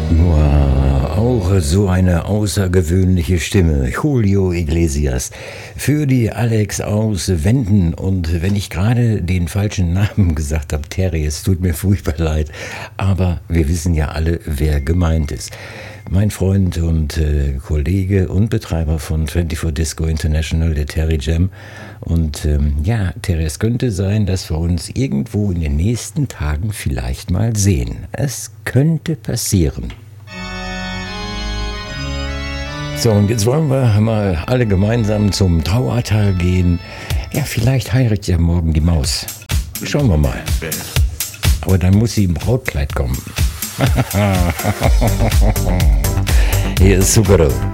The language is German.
Wow, auch so eine außergewöhnliche Stimme. Julio Iglesias. Für die Alex aus Wenden. Und wenn ich gerade den falschen Namen gesagt habe, Terry, es tut mir furchtbar leid. Aber wir wissen ja alle, wer gemeint ist. Mein Freund und Kollege und Betreiber von 24 Disco International, der Terry Jam. Und ja, Terry, es könnte sein, dass wir uns irgendwo in den nächsten Tagen vielleicht mal sehen. Es könnte passieren. So, und jetzt wollen wir mal alle gemeinsam zum Trauertal gehen. Ja, vielleicht heiratet ja morgen die Maus. Schauen wir mal. Aber dann muss sie im Brautkleid kommen. Hier ist Zucchero.